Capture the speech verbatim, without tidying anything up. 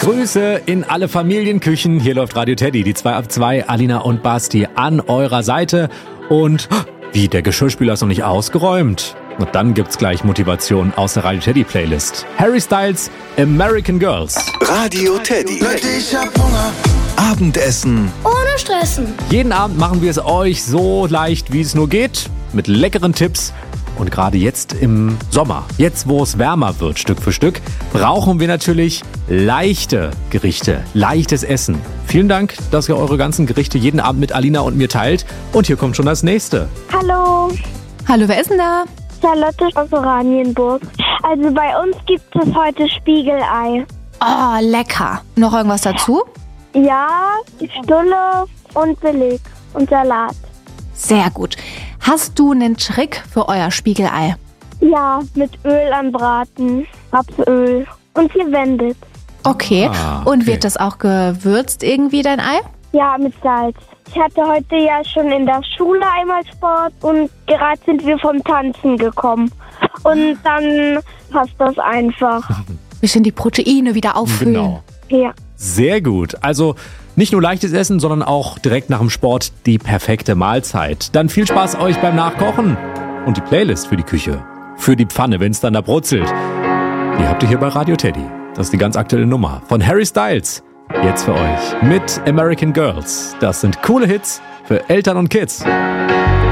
Grüße in alle Familienküchen. Hier läuft Radio Teddy, die zwei ab zwei, Alina und Basti an eurer Seite. Und wie, der Geschirrspüler ist noch nicht ausgeräumt. Und dann gibt's gleich Motivation aus der Radio Teddy Playlist. Harry Styles, American Girls. Radio Teddy. Ich hab Hunger. Abendessen. Ohne Stressen. Jeden Abend machen wir es euch so leicht, wie es nur geht. Mit leckeren Tipps. Und gerade jetzt im Sommer, jetzt wo es wärmer wird, Stück für Stück, brauchen wir natürlich leichte Gerichte, leichtes Essen. Vielen Dank, dass ihr eure ganzen Gerichte jeden Abend mit Alina und mir teilt. Und hier kommt schon das nächste. Hallo. Hallo, wer ist denn da? Charlotte aus Oranienburg. Also bei uns gibt es heute Spiegelei. Oh, lecker. Noch irgendwas dazu? Ja, Stulle und Beleg und Salat. Sehr gut. Hast du einen Trick für euer Spiegelei? Ja, mit Öl anbraten, Rapsöl und gewendet. Okay. Ah, okay. Und wird das auch gewürzt irgendwie, dein Ei? Ja, mit Salz. Ich hatte heute ja schon in der Schule einmal Sport und gerade sind wir vom Tanzen gekommen. Und dann passt das einfach. Bisschen die Proteine wieder auffüllen. Genau. Ja. Sehr gut. Also nicht nur leichtes Essen, sondern auch direkt nach dem Sport die perfekte Mahlzeit. Dann viel Spaß euch beim Nachkochen. Und die Playlist für die Küche. Für die Pfanne, wenn es dann da brutzelt. Die habt ihr hier bei Radio Teddy. Das ist die ganz aktuelle Nummer von Harry Styles. Jetzt für euch mit American Girls. Das sind coole Hits für Eltern und Kids.